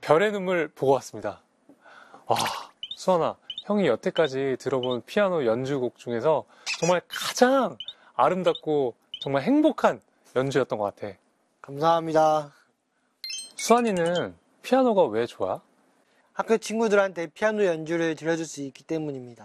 별의 눈물 보고 왔습니다. 와, 수환아, 형이 여태까지 들어본 피아노 연주곡 중에서 정말 가장 아름답고 정말 행복한 연주였던 것 같아. 감사합니다. 수환이는 피아노가 왜 좋아? 학교 친구들한테 피아노 연주를 들려줄 수 있기 때문입니다.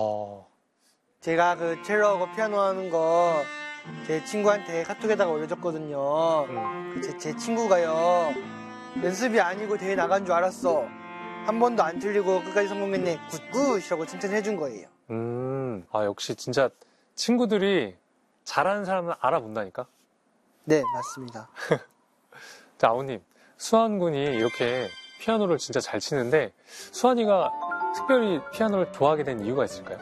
제가 그 첼로하고 피아노 하는 거 제 친구한테 카톡에다가 올려줬거든요. 제 친구가요, 연습이 아니고 대회 나간 줄 알았어. 한 번도 안 틀리고 끝까지 성공했네. 굿굿이라고 칭찬해준 거예요. 역시 진짜 친구들이 잘하는 사람은 알아본다니까? 네, 맞습니다. 자, 아우님, 수환 군이 이렇게 피아노를 진짜 잘 치는데 수환이가 특별히 피아노를 좋아하게 된 이유가 있을까요?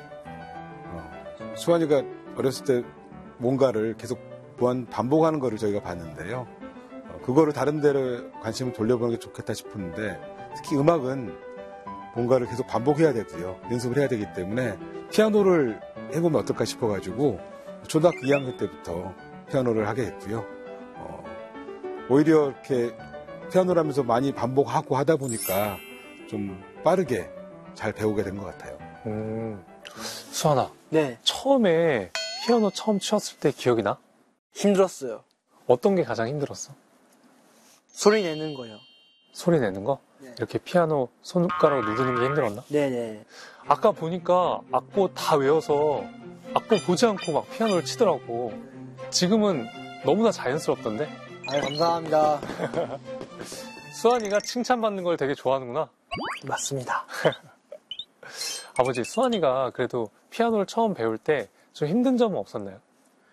수환이가 어렸을 때 뭔가를 계속 반복하는 거를 저희가 봤는데요. 그거를 다른 데로 관심을 돌려보는 게 좋겠다 싶었는데, 특히 음악은 뭔가를 계속 반복해야 되고요. 연습을 해야 되기 때문에 피아노를 해보면 어떨까 싶어가지고 초등학교 2학년 때부터 피아노를 하게 됐고요. 오히려 이렇게 피아노를 하면서 많이 반복하고 하다 보니까 좀 빠르게 잘 배우게 된 것 같아요. 수환아, 네. 처음에 피아노 처음 치웠을 때 기억이 나? 힘들었어요. 어떤 게 가장 힘들었어? 소리 내는 거요. 소리 내는 거? 네. 이렇게 피아노 손가락으로 누르는 게 힘들었나? 네네. 아까 보니까 악보 다 외워서 악보 보지 않고 막 피아노를 치더라고. 지금은 너무나 자연스럽던데? 감사합니다. 수환이가 칭찬받는 걸 되게 좋아하는구나. 맞습니다. 아버지, 수환이가 그래도 피아노를 처음 배울 때 좀 힘든 점은 없었나요?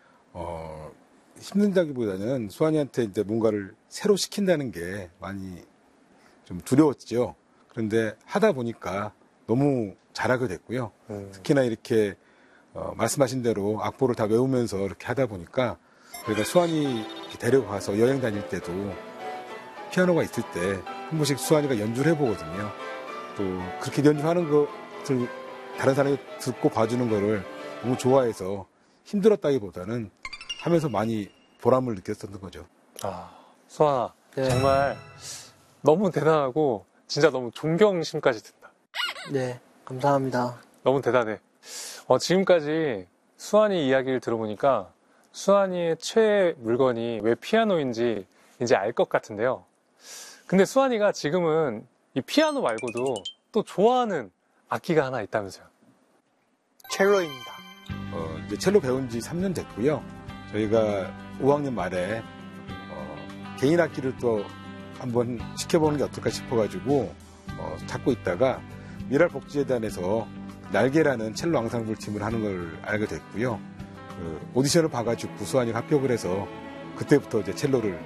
힘든다기보다는 수환이한테 이제 뭔가를 새로 시킨다는 게 많이 좀 두려웠죠. 그런데 하다 보니까 너무 잘하게 됐고요. 특히나 이렇게 말씀하신 대로 악보를 다 외우면서 이렇게 하다 보니까 저희가 수환이 데려가서 여행 다닐 때도 피아노가 있을 때 한 번씩 수환이가 연주를 해보거든요. 또 그렇게 연주하는 것을 다른 사람이 듣고 봐주는 거를 너무 좋아해서 힘들었다기보다는 하면서 많이 보람을 느꼈었던 거죠. 수환아, 네. 정말 너무 대단하고 진짜 너무 존경심까지 든다. 네, 감사합니다. 너무 대단해. 지금까지 수환이 이야기를 들어보니까 수환이의 최애 물건이 왜 피아노인지 이제 알 것 같은데요. 근데 수환이가 지금은 이 피아노 말고도 또 좋아하는 악기가 하나 있다면서요. 첼로입니다. 이제 첼로 배운 지 3년 됐고요. 저희가 5학년 말에 개인 악기를 또 한번 시켜보는 게 어떨까 싶어가지고 찾고 있다가 미랄복지재단에서 날개라는 첼로 앙상블 팀을 하는 걸 알게 됐고요. 오디션을 봐가지고 수환이가 합격을 해서 그때부터 이제 첼로를